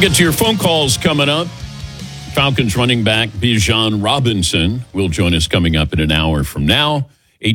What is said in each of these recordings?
get to your phone calls coming up. Falcons running back Bijan Robinson will join us coming up in an hour from now.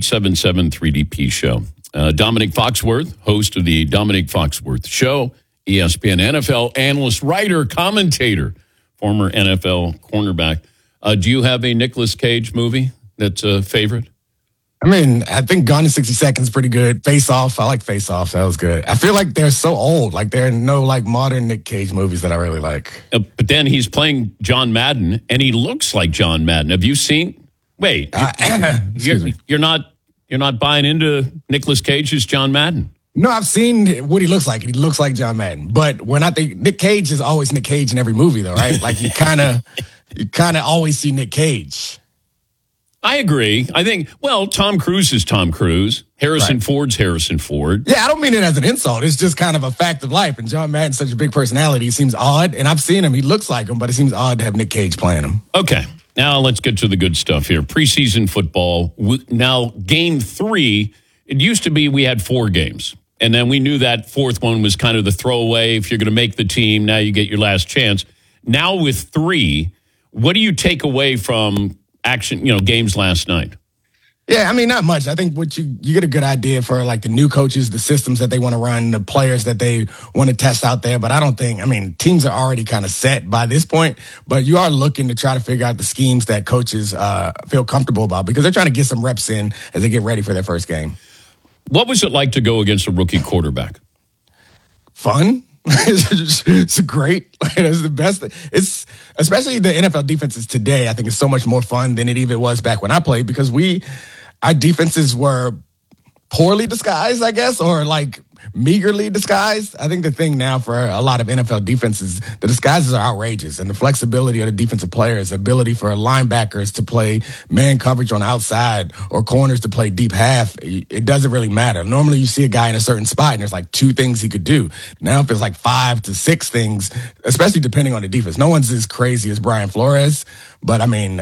877-3DP Show. Dominic Foxworth, host of the Dominic Foxworth Show, ESPN NFL analyst, writer, commentator, former NFL cornerback. Do you have a Nicolas Cage movie that's a favorite? I mean, I think Gone in 60 Seconds is pretty good. Face Off, I like Face Off. That was good. I feel like they're so old. Like, there are no, modern Nick Cage movies that I really like. But then he's playing John Madden, and he looks like John Madden. Have you seen? Wait, you're not buying into Nicolas Cage's John Madden? No, I've seen what he looks like. He looks like John Madden. But when I think Nick Cage is always Nick Cage in every movie, though, right? Like, you kind of always see Nick Cage. I agree. I think, Tom Cruise is Tom Cruise. Harrison Ford's Harrison Ford. Yeah, I don't mean it as an insult. It's just kind of a fact of life. And John Madden's such a big personality. He seems odd. And I've seen him. He looks like him, but it seems odd to have Nick Cage playing him. Okay. Now let's get to the good stuff here. Preseason football. Now, game 3, it used to be we had 4 games. And then we knew that 4th one was kind of the throwaway. If you're going to make the team, now you get your last chance. Now with 3, what do you take away from games last night? Yeah, I mean, not much. I think what you get a good idea for, like, the new coaches, the systems that they want to run, the players that they want to test out there. But I don't think, teams are already kind of set by this point, but you are looking to try to figure out the schemes that coaches feel comfortable about, because they're trying to get some reps in as they get ready for their first game. What was it like to go against a rookie quarterback? Fun. It's great. It's the best. It's especially the NFL defenses today. I think it's so much more fun than it even was back when I played, because our defenses were poorly disguised, I guess, or like meagerly disguised. I think the thing now for a lot of NFL defenses, the disguises are outrageous, and the flexibility of the defensive players, the ability for linebackers to play man coverage on the outside or corners to play deep half, it doesn't really matter. Normally you see a guy in a certain spot and there's like 2 things he could do. Now if it's like 5 to 6 things, especially depending on the defense. No one's as crazy as Brian Flores, but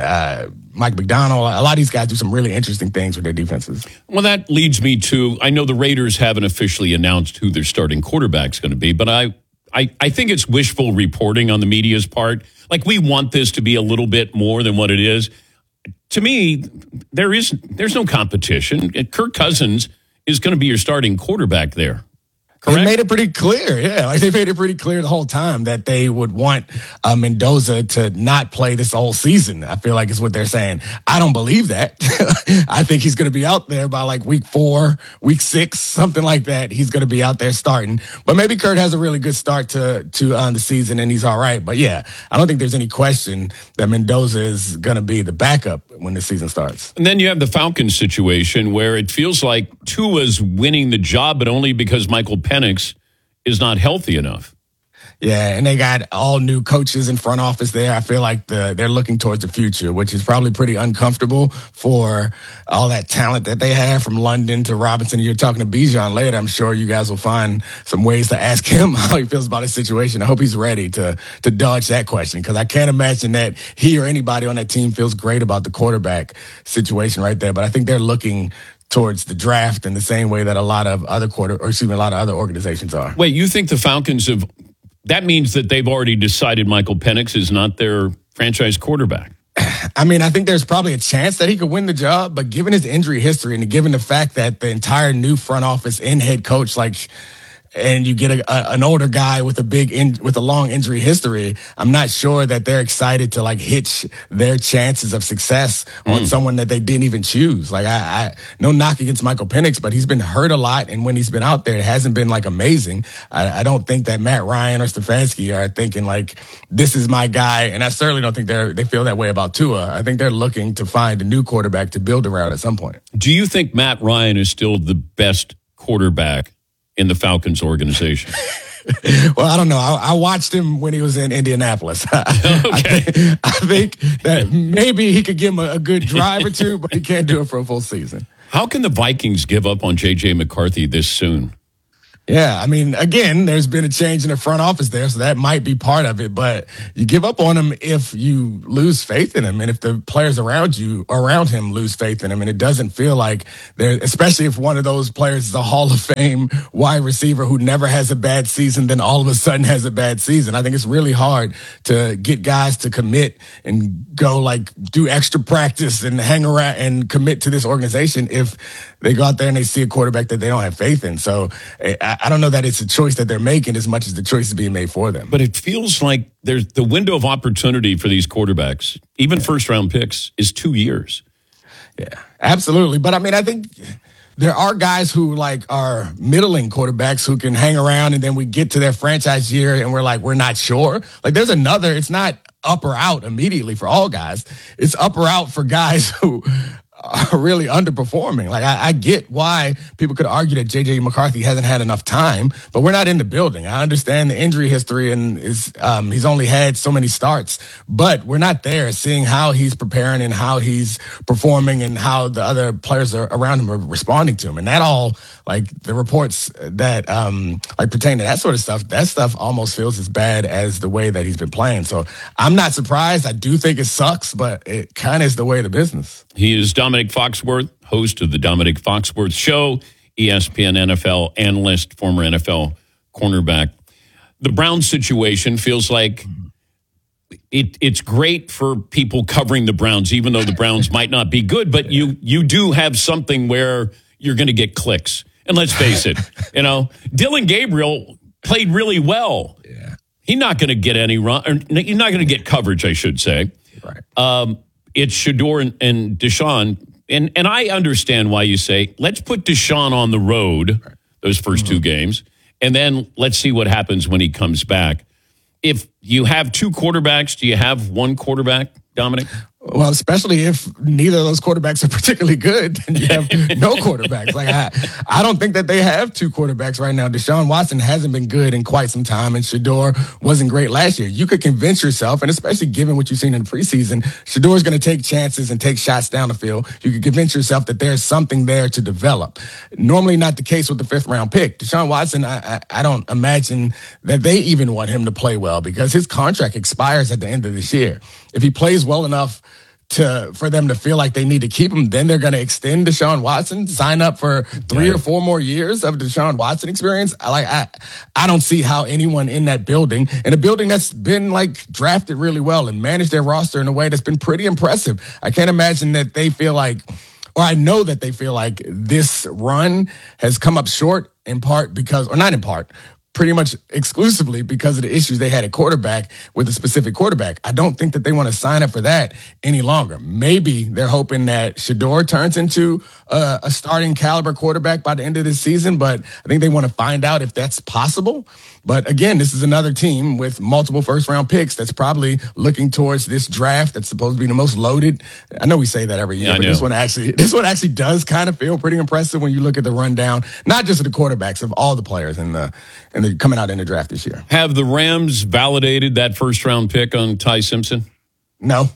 Mike McDonald, a lot of these guys do some really interesting things with their defenses. Well, that leads me to, I know the Raiders haven't officially announced who their starting quarterback's going to be, but I think it's wishful reporting on the media's part. Like, we want this to be a little bit more than what it is. To me, there's no competition. Kirk Cousins is going to be your starting quarterback there. Correct? They made it pretty clear, yeah. Like, they made it pretty clear the whole time that they would want Mendoza to not play this whole season, I feel like is what they're saying. I don't believe that. I think he's going to be out there by like week 4, week 6, something like that. He's going to be out there starting. But maybe Kurt has a really good start to the season and he's all right. But yeah, I don't think there's any question that Mendoza is going to be the backup when the season starts. And then you have the Falcons situation where it feels like Tua's winning the job, but only because Michael Penix is not healthy enough. Yeah, and they got all new coaches in front office there. I feel like they're looking towards the future, which is probably pretty uncomfortable for all that talent that they have, from London to Robinson. You're talking to Bijan later. I'm sure you guys will find some ways to ask him how he feels about his situation. I hope he's ready to dodge that question, because I can't imagine that he or anybody on that team feels great about the quarterback situation right there. But I think they're looking towards the draft in the same way that a lot of other other organizations are. Wait, you think the Falcons have? That means that they've already decided Michael Penix is not their franchise quarterback. I mean, I think there's probably a chance that he could win the job, but given his injury history and given the fact that the entire new front office and head coach, and you get an older guy with a long injury history, I'm not sure that they're excited to hitch their chances of success on someone that they didn't even choose. I no knock against Michael Penix, but he's been hurt a lot, and when he's been out there, it hasn't been amazing. I don't think that Matt Ryan or Stefanski are thinking this is my guy, and I certainly don't think they feel that way about Tua. I think they're looking to find a new quarterback to build around at some point. Do you think Matt Ryan is still the best quarterback in the Falcons organization? Well, I don't know. I watched him when he was in Indianapolis. Okay. I think that maybe he could give him a good drive or two, but he can't do it for a full season. How can the Vikings give up on J.J. McCarthy this soon? Yeah, I mean, again, there's been a change in the front office there, so that might be part of it. But you give up on him if you lose faith in him, and if the players around him lose faith in him, and it doesn't feel like they're, especially if one of those players is a Hall of Fame wide receiver who never has a bad season, then all of a sudden has a bad season. I think it's really hard to get guys to commit and go like do extra practice and hang around and commit to this organization if they go out there and they see a quarterback that they don't have faith in. So I don't know that it's a choice that they're making as much as the choice is being made for them. But it feels like there's the window of opportunity for these quarterbacks, even first-round picks, is 2 years. Yeah, absolutely. But I mean, I think there are guys who like are middling quarterbacks who can hang around, and then we get to their franchise year and we're not sure. Like there's another, it's not up or out immediately for all guys. It's up or out for guys who are really underperforming. Like I get why people could argue that J.J. McCarthy hasn't had enough time, but we're not in the building. I understand the injury history and he's only had so many starts, but we're not there seeing how he's preparing and how he's performing and how the other players around him are responding to him. And that all, like the reports that like pertain to that sort of stuff, that stuff almost feels as bad as the way that he's been playing. So I'm not surprised. I do think it sucks, but it kind of is the way of the business. He is Dominic Foxworth, host of the Dominic Foxworth Show, ESPN NFL analyst, former NFL cornerback. The Browns situation feels like it's great for people covering the Browns, even though the Browns might not be good, but you do have something where you're going to get clicks. And let's face it, Dylan Gabriel played really well. Yeah. He's not going to get any run, or he's not going to get coverage, I should say. Right. It's Shedeur and Deshaun. And I understand why you say, let's put Deshaun on the road, those first two games, and then let's see what happens when he comes back. If you have two quarterbacks, do you have one quarterback, Dominic? Well, especially if neither of those quarterbacks are particularly good, then you have no quarterbacks. Like I don't think that they have two quarterbacks right now. Deshaun Watson hasn't been good in quite some time, and Shedeur wasn't great last year. You could convince yourself, and especially given what you've seen in the preseason, Shedeur's going to take chances and take shots down the field. You could convince yourself that there's something there to develop. Normally not the case with the fifth-round pick. Deshaun Watson, I don't imagine that they even want him to play well because his contract expires at the end of this year. If he plays well enough for them to feel like they need to keep him, then they're going to extend Deshaun Watson, sign up for 3 or 4 more years of Deshaun Watson experience. I don't see how anyone in that building, in a building that's been like drafted really well and managed their roster in a way that's been pretty impressive. I can't imagine that they feel like, or I know that they feel like this run has come up short in part because, or not in part, pretty much exclusively because of the issues they had at quarterback with a specific quarterback. I don't think that they want to sign up for that any longer. Maybe they're hoping that Shedeur turns into a starting caliber quarterback by the end of this season, but I think they want to find out if that's possible. But again, this is another team with multiple first-round picks that's probably looking towards this draft that's supposed to be the most loaded. I know we say that every year, but this one actually does kind of feel pretty impressive when you look at the rundown, not just of the quarterbacks, of all the players and the coming out in the draft this year. Have the Rams validated that first-round pick on Ty Simpson? No.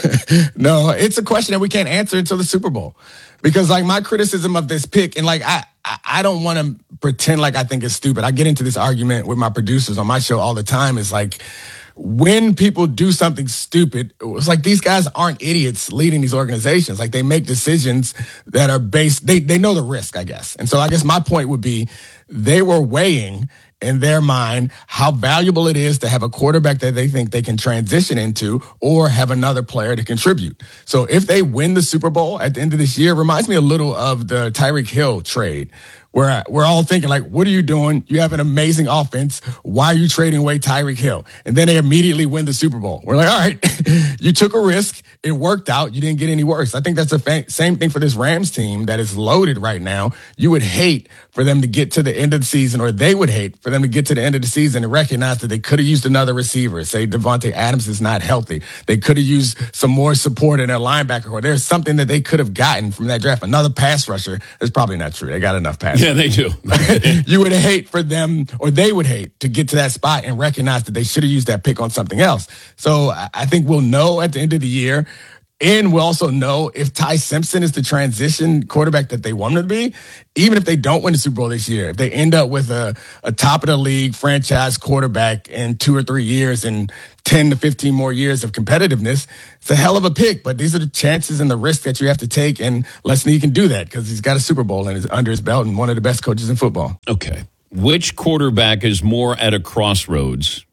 No, it's a question that we can't answer until the Super Bowl. Because like my criticism of this pick, and like I don't want to pretend like I think it's stupid. I get into this argument with my producers on my show all the time. It's like when people do something stupid, it's like these guys aren't idiots leading these organizations. Like they make decisions that are based, they know the risk, I guess. And so I guess my point would be they were weighing in their mind how valuable it is to have a quarterback that they think they can transition into or have another player to contribute. So if they win the Super Bowl at the end of this year, it reminds me a little of the Tyreek Hill trade, where we're all thinking like, what are you doing? You have an amazing offense. Why are you trading away Tyreek Hill? And then they immediately win the Super Bowl. We're like, all right, you took a risk. It worked out. You didn't get any worse. I think that's the same thing for this Rams team that is loaded right now. You would hate for them to get to the end of the season, or they would hate for them to get to the end of the season and recognize that they could have used another receiver. Say Devontae Adams is not healthy. They could have used some more support in their linebacker, or there's something that they could have gotten from that draft. Another pass rusher. That's probably not true. They got enough pass. Yeah, they do. You would hate for them, or they would hate to get to that spot and recognize that they should have used that pick on something else. So I think we'll know at the end of the year And we'll also know if Ty Simpson is the transition quarterback that they want him to be, even if they don't win the Super Bowl this year, if they end up with a top of the league franchise quarterback in 2 or 3 years and 10 to 15 more years of competitiveness, it's a hell of a pick. But these are the chances and the risks that you have to take. And Les Snead can do that because he's got a Super Bowl under his belt and one of the best coaches in football. Okay. Which quarterback is more at a crossroads?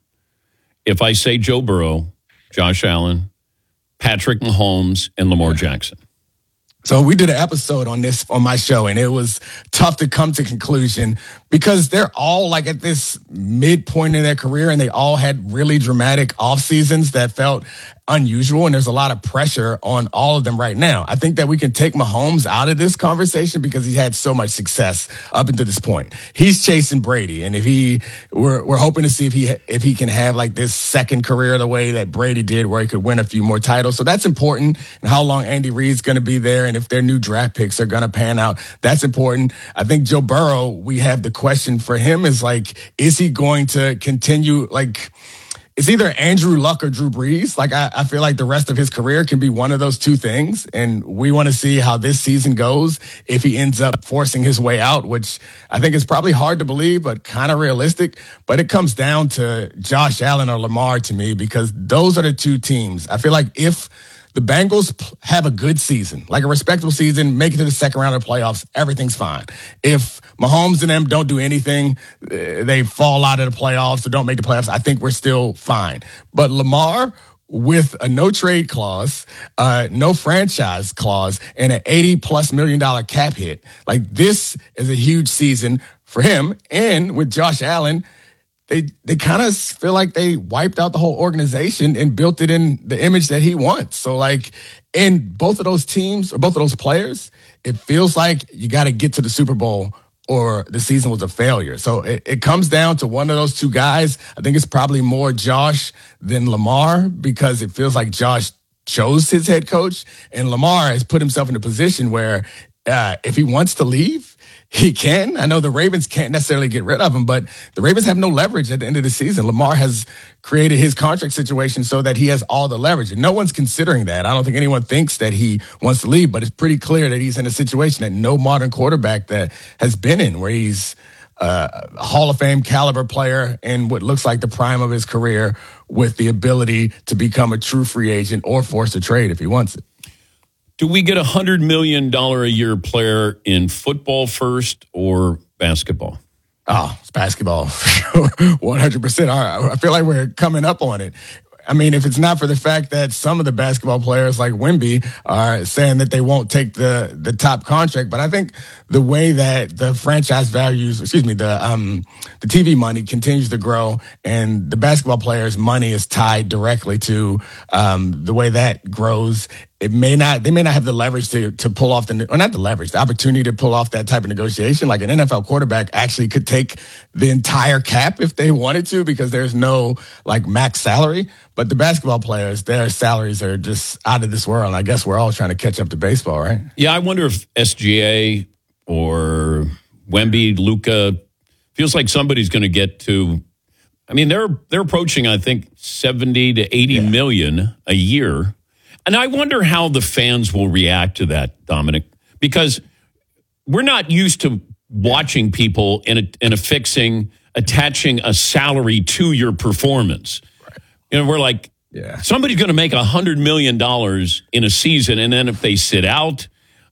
If I say Joe Burrow, Josh Allen, Patrick Mahomes, and Lamar Jackson. So we did an episode on this on my show, and it was tough to come to conclusion because they're all like at this midpoint in their career, and they all had really dramatic off seasons that felt unusual, and there's a lot of pressure on all of them right now. I think that we can take Mahomes out of this conversation because he's had so much success up until this point. He's chasing Brady, and we're hoping to see if he can have like this second career the way that Brady did, where he could win a few more titles. So that's important, and how long Andy Reid's going to be there, and if their new draft picks are going to pan out, that's important. I think Joe Burrow, we have the question for him is like, is he going to continue like? It's either Andrew Luck or Drew Brees. Like, I feel like the rest of his career can be one of those two things. And we want to see how this season goes if he ends up forcing his way out, which I think is probably hard to believe, but kind of realistic. But it comes down to Josh Allen or Lamar to me, because those are the two teams. I feel like if the Bengals have a good season, like a respectable season, make it to the second round of the playoffs, everything's fine. If Mahomes and them don't do anything, they fall out of the playoffs or don't make the playoffs, I think we're still fine. But Lamar, with a no trade clause, no franchise clause, and an $80+ million cap hit, like this is a huge season for him. And with Josh Allen, they kind of feel like they wiped out the whole organization and built it in the image that he wants. So like in both of those teams or both of those players, it feels like you got to get to the Super Bowl or the season was a failure. So it comes down to one of those two guys. I think it's probably more Josh than Lamar because it feels like Josh chose his head coach and Lamar has put himself in a position where if he wants to leave, he can. I know the Ravens can't necessarily get rid of him, but the Ravens have no leverage at the end of the season. Lamar has created his contract situation so that he has all the leverage. And no one's considering that. I don't think anyone thinks that he wants to leave, but it's pretty clear that he's in a situation that no modern quarterback that has been in, where he's a Hall of Fame caliber player in what looks like the prime of his career with the ability to become a true free agent or force a trade if he wants it. Do we get $100 million a year player in football first or basketball? Oh, it's basketball. 100%. I feel like we're coming up on it. I mean, if it's not for the fact that some of the basketball players like Wemby are saying that they won't take the top contract, but I think the way that the franchise values, the TV money continues to grow and the basketball players' money is tied directly to the way that grows. They may not have the leverage to pull off the opportunity to pull off that type of negotiation. Like an NFL quarterback actually could take the entire cap if they wanted to, because there's no like max salary. But the basketball players, their salaries are just out of this world. I guess we're all trying to catch up to baseball, right? Yeah, I wonder if SGA or Wemby, Luka, feels like somebody's going to get to. I mean, they're approaching, I think, 70 to 80 million a year. And I wonder how the fans will react to that, Dominic, because we're not used to watching people attaching a salary to your performance. Right. You know, we're like, somebody's going to make $100 million in a season, and then if they sit out,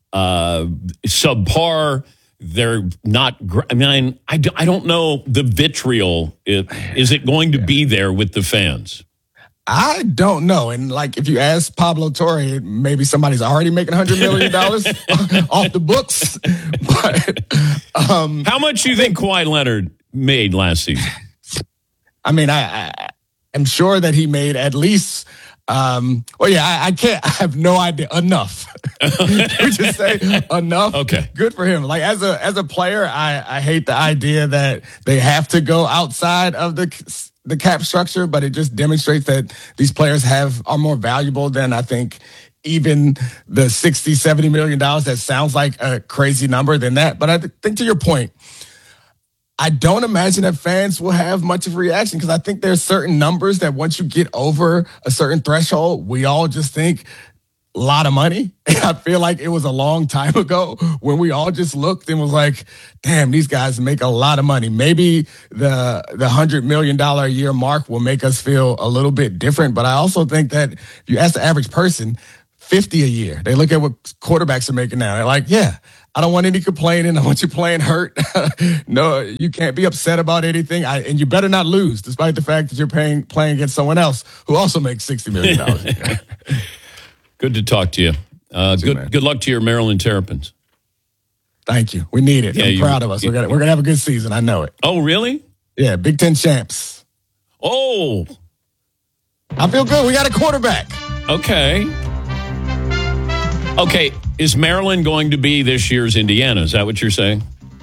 subpar, they're not. I mean, I don't know the vitriol. Is it going to be there with the fans? I don't know. And like, if you ask Pablo Torre, maybe somebody's already making $100 million off the books. But how much do you think Kawhi Leonard made last season? I mean, I'm sure that he made at least. I have no idea. Enough. We just say enough. Okay. Good for him. Like as a player, I hate the idea that they have to go outside of the cap structure, but it just demonstrates that these players are more valuable than I think even the $60, $70 million. That sounds like a crazy number than that. But I think to your point, I don't imagine that fans will have much of a reaction because I think there's certain numbers that once you get over a certain threshold, we all just think lot of money. And I feel like it was a long time ago when we all just looked and was like, damn, these guys make a lot of money. Maybe the $100 million a year mark will make us feel a little bit different. But I also think that if you ask the average person, 50 a year, they look at what quarterbacks are making now. They're like, yeah, I don't want any complaining. I want you playing hurt. No, you can't be upset about anything. And you better not lose, despite the fact that you're playing against someone else who also makes $60 million a year. Good to talk to you. Good luck to your Maryland Terrapins. Thank you. We need it. Yeah, I'm proud of us. We're gonna have a good season. I know it. Oh, really? Yeah, Big Ten champs. Oh. I feel good. We got a quarterback. Okay. Okay. Is Maryland going to be this year's Indiana? Is that what you're saying?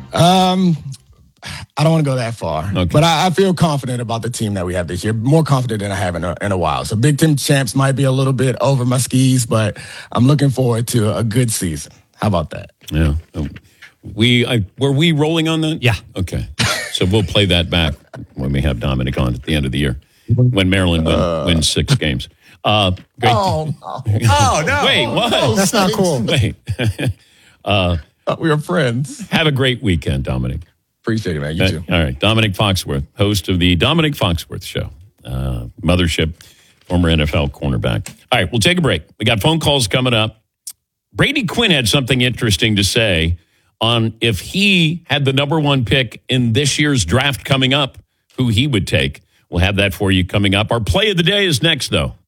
I don't want to go that far, okay. But I feel confident about the team that we have this year, more confident than I have in a while. So Big Ten champs might be a little bit over my skis, but I'm looking forward to a good season. How about that? Yeah. Were we rolling on that? Yeah. Okay. So we'll play that back when we have Dominic on at the end of the year, when Maryland wins 6 games. Great. Oh, no. Wait, what? No, that's not cool. Wait. We are friends. Have a great weekend, Dominic. Appreciate it, man. You too. All right. Dominic Foxworth, host of the Dominic Foxworth Show. Mothership, former NFL cornerback. All right, we'll take a break. We got phone calls coming up. Brady Quinn had something interesting to say on if he had the number 1 pick in this year's draft coming up, who he would take. We'll have that for you coming up. Our play of the day is next, though.